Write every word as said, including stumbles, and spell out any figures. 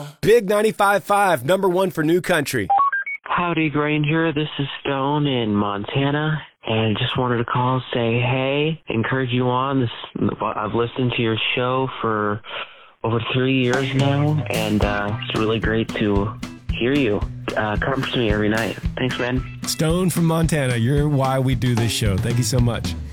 Big ninety-five point five, number one for New Country. Howdy, Granger. This is Stone in Montana, and just wanted to call, say hey, encourage you on. This I've listened to your show for over three years now, and uh, it's really great to hear you. Uh, comforts me every night. Thanks, man. Stone from Montana, you're why we do this show. Thank you so much.